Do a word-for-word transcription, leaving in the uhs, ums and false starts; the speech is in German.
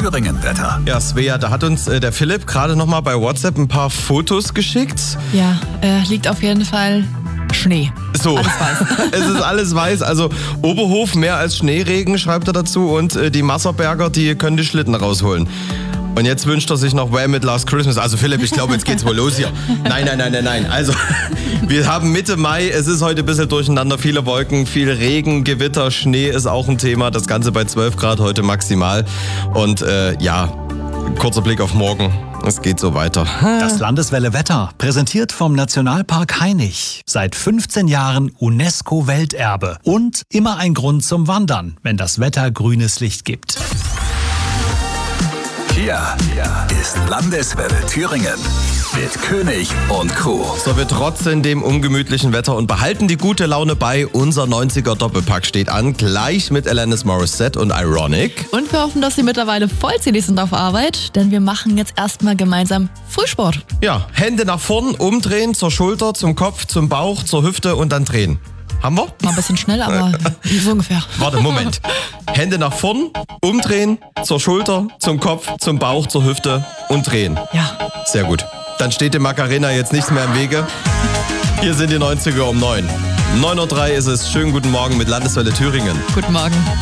Thüringen-Wetter. Ja, Svea, da hat uns äh, der Philipp gerade nochmal bei WhatsApp ein paar Fotos geschickt. Ja, äh, liegt auf jeden Fall Schnee. So, alles weiß. Es ist alles weiß. Also Oberhof mehr als Schneeregen, schreibt er dazu. Und äh, die Masserberger, die können die Schlitten rausholen. Und jetzt wünscht er sich noch Wham! Mit Last Christmas. Also Philipp, ich glaube, jetzt geht's wohl los hier. Nein, nein, nein, nein, nein. Also wir haben Mitte Mai, es ist heute ein bisschen durcheinander, viele Wolken, viel Regen, Gewitter, Schnee ist auch ein Thema. Das Ganze bei zwölf Grad heute maximal. Und äh, ja, kurzer Blick auf morgen. Es geht so weiter. Das Landeswelle Wetter, präsentiert vom Nationalpark Hainich. Seit fünfzehn Jahren UNESCO-Welterbe. Und immer ein Grund zum Wandern, wenn das Wetter grünes Licht gibt. Hier ist Landeswelle Thüringen mit König und Crew. So, wir trotzen dem ungemütlichen Wetter und behalten die gute Laune bei. Unser neunziger Doppelpack steht an, gleich mit Alanis Morissette und Ironic. Und wir hoffen, dass Sie mittlerweile vollzählig sind auf Arbeit, denn wir machen jetzt erstmal gemeinsam Frühsport. Ja, Hände nach vorn, umdrehen, zur Schulter, zum Kopf, zum Bauch, zur Hüfte und dann drehen. Haben wir? Mal ein bisschen schnell, aber so ungefähr. Warte, Moment. Hände nach vorn, umdrehen, zur Schulter, zum Kopf, zum Bauch, zur Hüfte und drehen. Ja. Sehr gut. Dann steht dem Macarena jetzt nichts mehr im Wege. Hier sind die neunziger um neun. neun Uhr drei ist es. Schönen guten Morgen mit Landeswelle Thüringen. Guten Morgen.